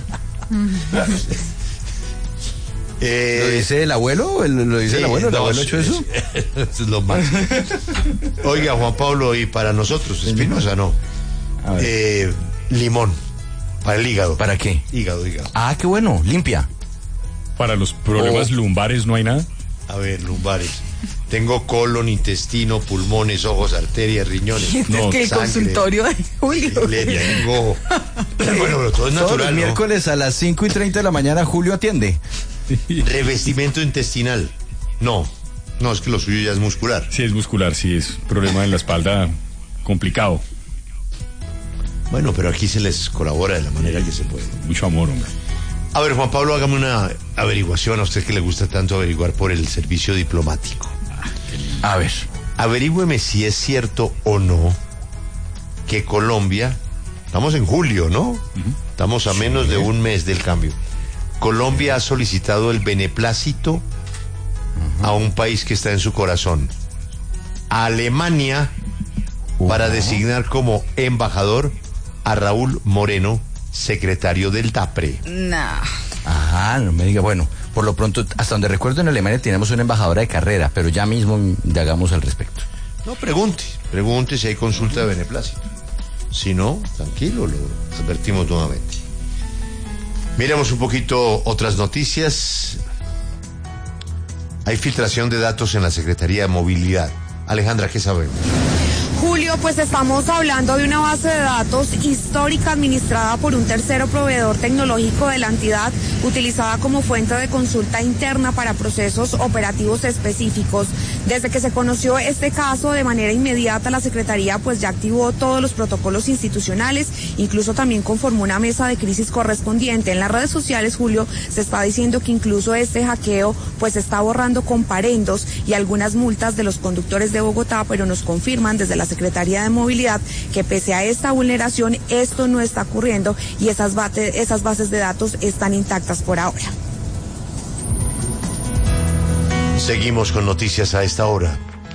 Eh, ¿Lo dice el abuelo? ¿El- ¿Lo dice sí, el abuelo? ¿El no, abuelo ha hecho eso? Eso es lo más. Oiga, Juan Pablo, y para nosotros, Espinosa, no. A ver. Eh, limón, para el hígado. ¿Para qué? Hígado, hígado. Ah, qué bueno, limpia. Para los problemas Oh. lumbares no hay nada. A ver, lumbares. Tengo colon, intestino, pulmones, ojos, arterias, riñones. este No, es que el sangre. consultorio de Julio. Le tengo. Bueno, pero todo es Todos los natural, ¿no? miércoles a las cinco y treinta de la mañana Julio atiende. Revestimiento intestinal. No, no, es que lo suyo ya es muscular. Sí, es muscular, sí, es problema en la espalda complicado. Bueno, pero aquí se les colabora de la manera que se puede. Mucho amor, hombre. A ver, Juan Pablo, hágame una averiguación a usted que le gusta tanto averiguar por el servicio diplomático. A ver. Averígüeme si es cierto o no que Colombia, estamos en julio, ¿no? Uh-huh. Estamos a menos sí. de un mes del cambio. Colombia ha solicitado el beneplácito uh-huh. a un país que está en su corazón, a Alemania, uh-huh. para designar como embajador a Raúl Moreno, secretario del TAPRE. No. Ajá, no me diga, bueno, por lo pronto, hasta donde recuerdo en Alemania tenemos una embajadora de carrera, pero ya mismo indagamos al respecto. No, pregunte, pregunte si hay consulta de beneplácito. Si no, tranquilo, lo advertimos nuevamente. Miremos un poquito otras noticias. Hay filtración de datos en la Secretaría de Movilidad. Alejandra, ¿qué sabemos? Julio, pues estamos hablando de una base de datos histórica administrada por un tercero proveedor tecnológico de la entidad, utilizada como fuente de consulta interna para procesos operativos específicos. Desde que se conoció este caso, de manera inmediata la Secretaría pues ya activó todos los protocolos institucionales, incluso también conformó una mesa de crisis correspondiente. En las redes sociales, Julio, se está diciendo que incluso este hackeo pues está borrando comparendos y algunas multas de los conductores de Bogotá, pero nos confirman desde la Secretaría de Movilidad que pese a esta vulneración esto no está ocurriendo y esas, bate, esas bases de datos están intactas por ahora. Seguimos con noticias a esta hora.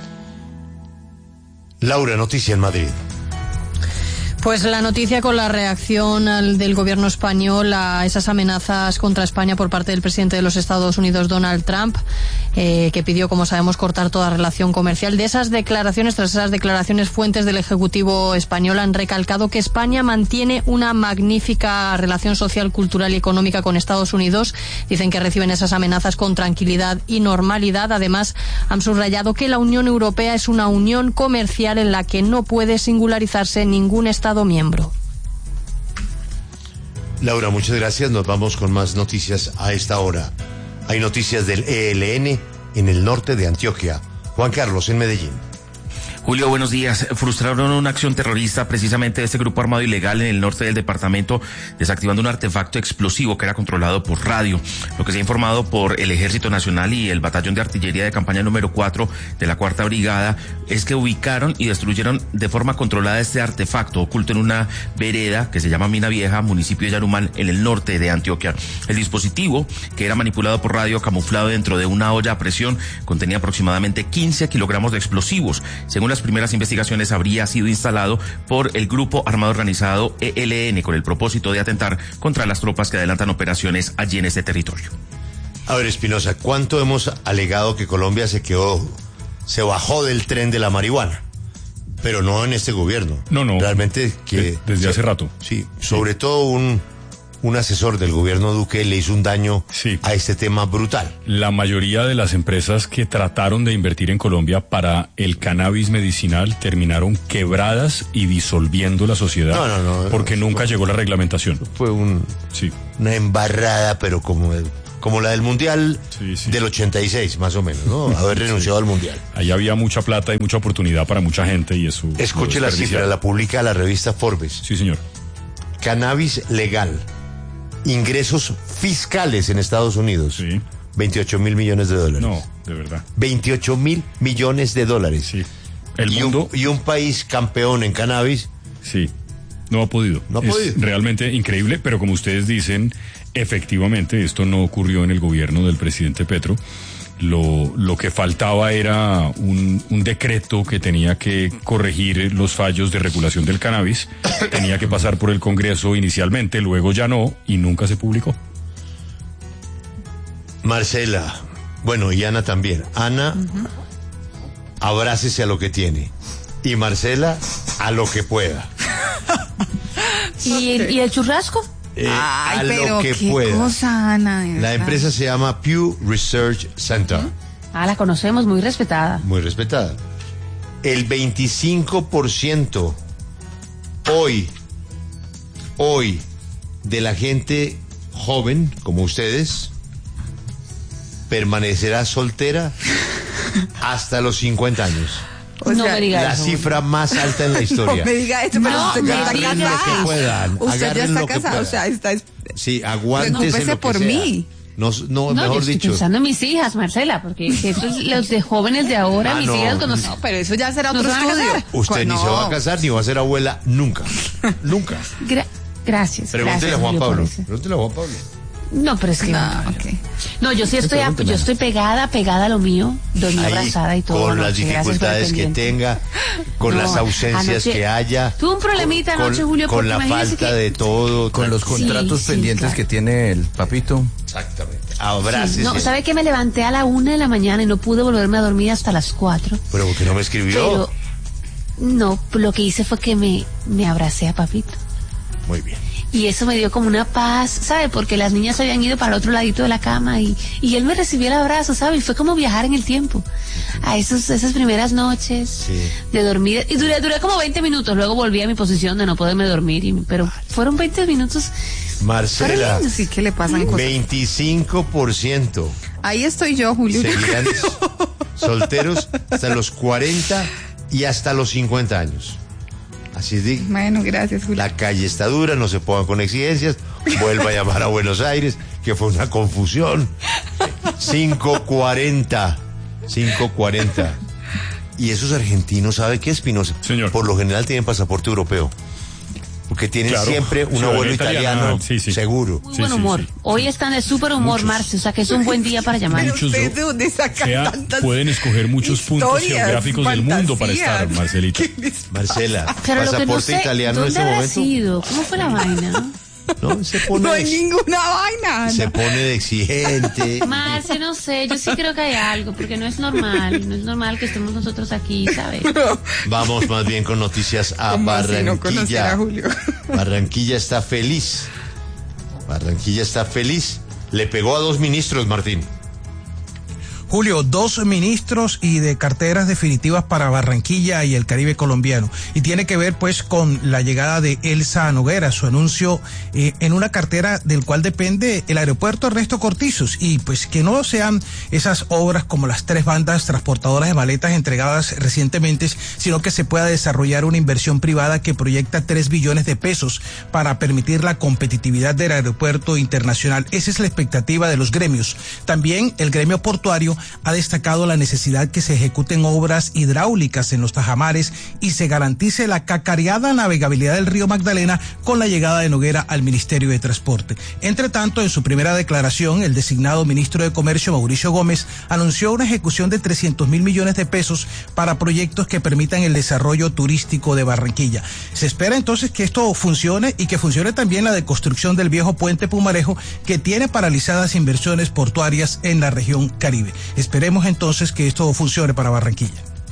Laura, noticia en Madrid. Pues la noticia con la reacción al, del gobierno español a esas amenazas contra España por parte del presidente de los Estados Unidos, Donald Trump, eh, que pidió, como sabemos, cortar toda relación comercial. De esas declaraciones, tras esas declaraciones, fuentes del Ejecutivo español han recalcado que España mantiene una magnífica relación social, cultural y económica con Estados Unidos. Dicen que reciben esas amenazas con tranquilidad y normalidad. Además, han subrayado que la Unión Europea es una unión comercial en la que no puede singularizarse ningún Estado miembro. Laura, muchas gracias. Nos vamos con más noticias a esta hora. Hay noticias del E L N en el norte de Antioquia. Juan Carlos, en Medellín. Julio, buenos días. Frustraron una acción terrorista precisamente de este grupo armado ilegal en el norte del departamento, desactivando un artefacto explosivo que era controlado por radio. Lo que se ha informado por el Ejército Nacional y el Batallón de Artillería de Campaña número cuatro de la Cuarta Brigada es que ubicaron y destruyeron de forma controlada este artefacto oculto en una vereda que se llama Mina Vieja, municipio de Yarumal, en el norte de Antioquia. El dispositivo, que era manipulado por radio camuflado dentro de una olla a presión, contenía aproximadamente quince kilogramos de explosivos. Según las primeras investigaciones, habría sido instalado por el grupo armado organizado E L N con el propósito de atentar contra las tropas que adelantan operaciones allí en este territorio. A ver, Espinosa, ¿cuánto hemos alegado que Colombia se quedó, se bajó del tren de la marihuana? Pero no en este gobierno. No, no. Realmente que... De, desde se, hace rato. Sí, sobre sí. todo un... un asesor del gobierno Duque le hizo un daño sí. a este tema brutal. La mayoría de las empresas que trataron de invertir en Colombia para el cannabis medicinal terminaron quebradas y disolviendo la sociedad. No, no, no. Porque no, nunca fue, llegó la reglamentación. Fue un, sí. una embarrada, pero como, como la del Mundial sí, sí. del ochenta y seis, más o menos, ¿no? Haber renunciado sí. al Mundial. Ahí había mucha plata y mucha oportunidad para mucha gente y eso... Escuche la cifra, la publica la revista Forbes. Sí, señor. Cannabis legal. Ingresos fiscales en Estados Unidos. Sí. veintiocho mil millones de dólares. No, de verdad. veintiocho mil millones de dólares. Sí. El y mundo. Un, y un país campeón en cannabis. Sí. No ha podido. No ha es podido. Realmente increíble, pero como ustedes dicen, efectivamente, esto no ocurrió en el gobierno del presidente Petro. Lo, lo que faltaba era un, un decreto que tenía que corregir los fallos de regulación del cannabis. Tenía que pasar por el Congreso inicialmente, luego ya no, y nunca se publicó. Marcela, bueno, y Ana también. Ana, uh-huh. abrácese a lo que tiene. Y Marcela, a lo que pueda. ¿Y el, ¿y el churrasco? Eh, Ay, a pero lo que qué pueda. cosa, Ana, de la verdad. empresa se llama Pew Research Center. ¿Mm? Ah, la conocemos, muy respetada. Muy respetada. El veinticinco por ciento hoy, hoy, de la gente joven, como ustedes, permanecerá soltera hasta los cincuenta años. O no sea, me diga la eso. cifra más alta en la historia. No me diga esto, pero No, usted ya está me diga casada. Lo que puedan, Usted ya agarren está lo que casada, puedan. o sea, está... Sí, aguántese Preocúpese lo que por sea. mí. No, no, No, mejor yo estoy dicho. pensando en mis hijas, Marcela, porque estos, los de jóvenes de ahora, Ah, mis no. hijas cuando No, pero eso ya será ¿Nos otro van a estudio. casar? Usted No. ni se va a casar ni va a ser abuela nunca. Nunca. Gra- gracias. Pregúntele gracias, a Juan Julio, Pablo. por eso. Pregúntele a Juan Pablo. No, pero es que No, no, ok. no, yo sí estoy, a- yo estoy pegada, pegada a lo mío, dormí Ahí, abrazada y todo. con anoche, las gracias por el dificultades que pendiente. tenga, con No, las ausencias anoche- que haya. Tuve un problemita con, anoche, Julio, con porque la imagínese falta que- de todo. Con los Sí, contratos sí, pendientes claro. que tiene el papito. Exactamente. Sí, Abrácese. no, ¿sabe que me levanté a la una de la mañana y no pude volverme a dormir hasta las cuatro? Pero ¿por qué no me escribió? Pero, no, lo que hice fue que me, me abracé a papito. Muy bien. Y eso me dio como una paz, ¿sabe? Porque las niñas habían ido para el otro ladito de la cama y, y él me recibió el abrazo, ¿sabe? Y fue como viajar en el tiempo. A esos, esas primeras noches sí. de dormir. Y duré, duré como veinte minutos, luego volví a mi posición de no poderme dormir. Y, pero fueron veinte minutos. Marcela, sí, ¿qué le pasan cosas? veinticinco por ciento. Ahí estoy yo, Julio. Seguirán solteros hasta los cuarenta y hasta los cincuenta años. Así es de. Bueno, gracias, Julio. La calle está dura, no se pongan con exigencias. Vuelva a llamar a Buenos Aires, que fue una confusión. cinco cuarenta. cinco cuarenta. Y esos argentinos, ¿sabe qué, Espinosa? Señor. Por lo general tienen pasaporte europeo. Porque tienen claro, siempre un abuelo italiano, sí, sí. seguro. Muy buen humor. Sí, sí, sí. Hoy están de súper humor, Marce, o sea que es un buen día para llamar. Muchos, ¿de dónde sacan sea, tantas pueden escoger muchos puntos geográficos fantasías. Del mundo para estar, Marcelita. Marcela, pero pasaporte lo que no sé, italiano en ese momento. Sido? ¿Cómo fue la vaina? No, se pone no hay de, ninguna vaina. Se pone de exigente. Marce, no sé, yo sí creo que hay algo, porque no es normal, no es normal que estemos nosotros aquí, ¿sabes? Vamos más bien con noticias a Barranquilla. Si no a Julio? Barranquilla está feliz. Barranquilla está feliz. Le pegó a dos ministros, Martín. Julio, dos ministros y de carteras definitivas para Barranquilla y el Caribe colombiano. Y tiene que ver pues con la llegada de Elsa Noguera, su anuncio eh, en una cartera del cual depende el aeropuerto Ernesto Cortizos. Y pues que no sean esas obras como las tres bandas transportadoras de maletas entregadas recientemente, sino que se pueda desarrollar una inversión privada que proyecta tres billones de pesos para permitir la competitividad del aeropuerto internacional. Esa es la expectativa de los gremios. También el gremio portuario ha destacado la necesidad que se ejecuten obras hidráulicas en los tajamares y se garantice la cacareada navegabilidad del río Magdalena con la llegada de Noguera al Ministerio de Transporte. Entre tanto, en su primera declaración, el designado ministro de Comercio, Mauricio Gómez, anunció una ejecución de trescientos mil millones de pesos para proyectos que permitan el desarrollo turístico de Barranquilla. Se espera entonces que esto funcione y que funcione también la deconstrucción del viejo puente Pumarejo, que tiene paralizadas inversiones portuarias en la región Caribe. Esperemos entonces que esto funcione para Barranquilla.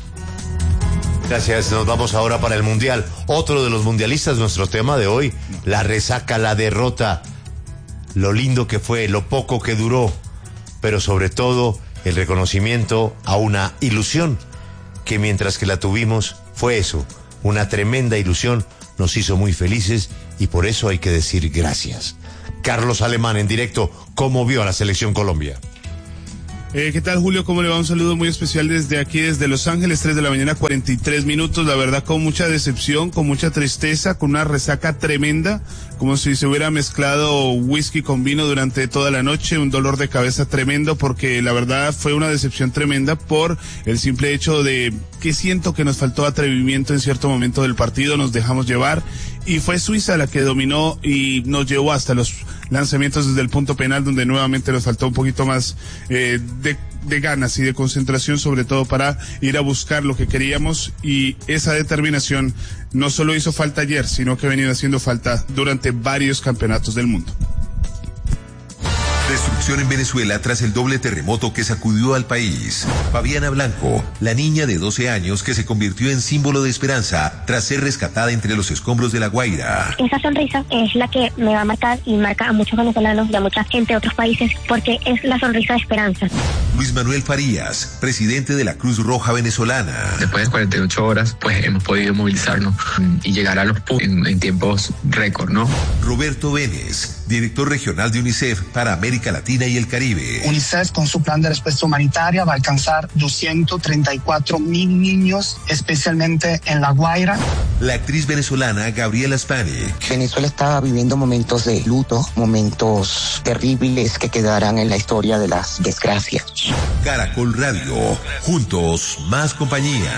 Gracias, nos vamos ahora para el Mundial. Otro de los mundialistas, nuestro tema de hoy, la resaca, la derrota, lo lindo que fue, lo poco que duró, pero sobre todo el reconocimiento a una ilusión que mientras que la tuvimos fue eso, una tremenda ilusión, nos hizo muy felices y por eso hay que decir gracias. Carlos Alemán en directo, ¿cómo vio a la selección Colombia? Eh, ¿Qué tal, Julio? ¿Cómo le va? Un saludo muy especial desde aquí, desde Los Ángeles, tres de la mañana, cuarenta y tres minutos. La verdad, con mucha decepción, con mucha tristeza, con una resaca tremenda, como si se hubiera mezclado whisky con vino durante toda la noche, un dolor de cabeza tremendo, porque la verdad fue una decepción tremenda por el simple hecho de que siento que nos faltó atrevimiento en cierto momento del partido, nos dejamos llevar, y fue Suiza la que dominó y nos llevó hasta los lanzamientos desde el punto penal, donde nuevamente nos faltó un poquito más eh, de, de ganas y de concentración, sobre todo para ir a buscar lo que queríamos, y esa determinación no solo hizo falta ayer, sino que ha venido haciendo falta durante varios campeonatos del mundo. Destrucción en Venezuela tras el doble terremoto que sacudió al país. Fabiana Blanco, la niña de doce años que se convirtió en símbolo de esperanza tras ser rescatada entre los escombros de La Guaira. Esa sonrisa es la que me va a marcar y marca a muchos venezolanos y a mucha gente de otros países, porque es la sonrisa de esperanza. Luis Manuel Farías, presidente de la Cruz Roja venezolana. Después de cuarenta y ocho horas, pues hemos podido movilizarnos y llegar a los puntos en, en tiempos récord, ¿no? Roberto Vélez, director regional de UNICEF para América Latina y el Caribe. UNICEF, con su plan de respuesta humanitaria, va a alcanzar doscientos treinta y cuatro mil niños, especialmente en La Guaira. La actriz venezolana Gabriela Spanik. Venezuela está viviendo momentos de luto, momentos terribles que quedarán en la historia de las desgracias. Caracol Radio, juntos, más compañía.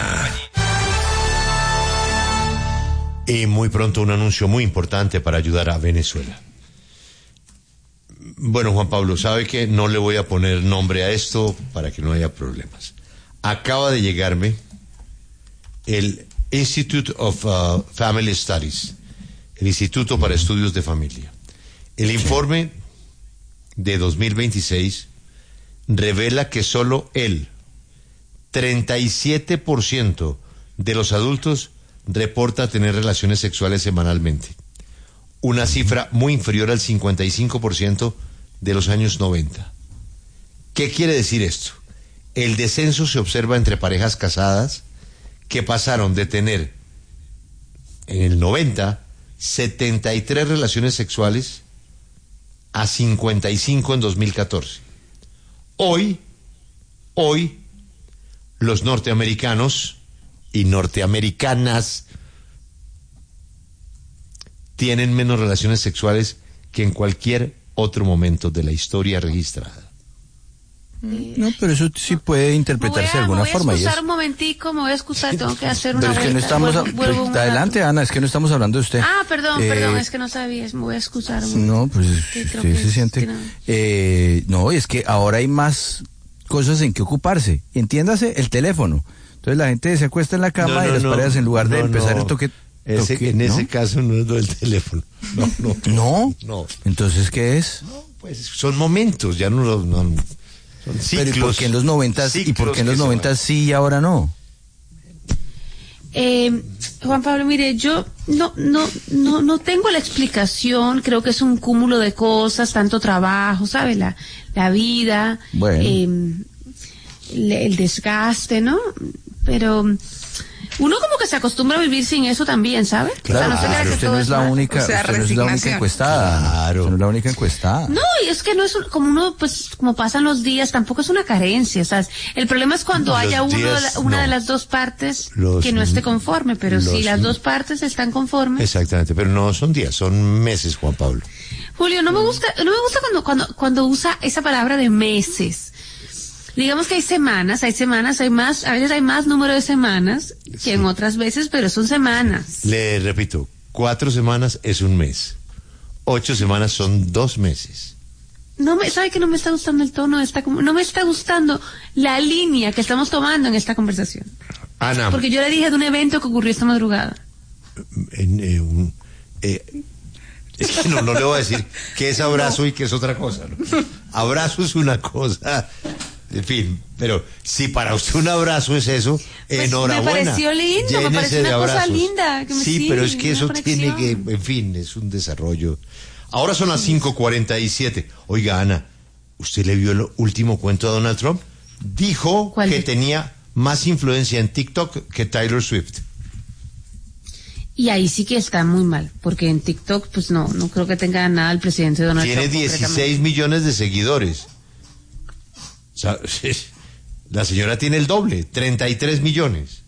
Y muy pronto un anuncio muy importante para ayudar a Venezuela. Bueno, Juan Pablo, sabe que no le voy a poner nombre a esto para que no haya problemas. Acaba de llegarme el Institute of uh, Family Studies, el Instituto para Estudios de Familia. El informe de dos mil veintiséis revela que solo el treinta y siete por ciento de los adultos reporta tener relaciones sexuales semanalmente. una cifra muy inferior al cincuenta y cinco por ciento de los años noventa. ¿Qué quiere decir esto? El descenso se observa entre parejas casadas que pasaron de tener en el noventa setenta y tres relaciones sexuales a cincuenta y cinco en dos mil catorce. Hoy, hoy, los norteamericanos y norteamericanas tienen menos relaciones sexuales que en cualquier otro momento de la historia registrada. No, pero eso sí puede interpretarse de alguna forma. Me voy a excusar y es... un momentico, me voy a excusar, tengo que hacer una Pero es que no vuelta, estamos... vuelvo- vuelvo pues, un adelante, rato. Ana, es que no estamos hablando de usted. Ah, perdón, Eh, perdón, es que no sabía, me voy a excusar. No, pues Sí, usted creo se que- siente... que no. Eh, no, es que ahora hay más cosas en que ocuparse. Entiéndase, el teléfono. Entonces la gente se acuesta en la cama No, no, y las no, parejas, en lugar de no, empezar no. el toque... Ese- toque, en ¿no? ese caso no es lo del teléfono. No, no. ¿No? No. Entonces, ¿qué es? Pues son momentos, ya no los... No, son Pero ¿y por qué en los noventas y por qué en los ciclos que se noventas sí y ahora no? Eh, Juan Pablo, mire, yo no, no, no, no tengo la explicación, creo que es un cúmulo de cosas, tanto trabajo, ¿sabe? La, la vida, Bueno. eh, el, el desgaste, ¿no? Pero uno como que se acostumbra a vivir sin eso también, ¿sabe? Claro, O sea, no se crea que usted todo no es la malo. única, O sea, usted no es la única resignación. encuestada. Claro. Usted no es la única encuestada. No, y es que no es un- como uno, pues, como pasan los días, tampoco es una carencia, o sea, el problema es cuando Los haya uno de días, la- una no. de las dos partes Los- que no esté conforme, pero si los- las dos partes están conformes. Exactamente, pero no son días, son meses, Juan Pablo. Julio, no me gusta, no me gusta cuando, cuando, cuando usa esa palabra de meses. Digamos que hay semanas, hay semanas, hay más, a veces hay más número de semanas que en otras veces, pero son semanas. Le repito, cuatro semanas es un mes. Ocho semanas son dos meses. No me, ¿sabe que no me está gustando el tono de esta, com- no me está gustando la línea que estamos tomando en esta conversación? Ana, Porque yo le dije de un evento que ocurrió esta madrugada. en, eh, un- eh, es que no, no le voy a decir que es abrazo y que es otra cosa, ¿no? Abrazo es una cosa, en fin, pero si para usted un abrazo es eso, Pues, enhorabuena. me pareció lindo, me Llénese pareció de una cosa abrazos. linda, que me- sí, sí, pero es que una eso tiene conexión. que, en fin, es un desarrollo. Ahora son las cinco cuarenta y siete. Oiga, Ana, ¿usted le vio el último cuento a Donald Trump? Dijo que tenía más influencia en TikTok que Taylor Swift. Y ahí sí que está muy mal, porque en TikTok, pues no, no creo que tenga nada el presidente Donald Tiene Trump. dieciséis concretamente. millones de seguidores. O sea, la señora tiene el doble, treinta y tres millones.